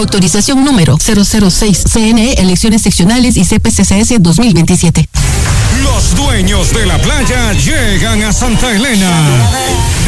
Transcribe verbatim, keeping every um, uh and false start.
Autorización número cero cero seis. C N E, Elecciones Seccionales y C P C C S dos mil veintisiete. Los dueños de la playa llegan a Santa Elena.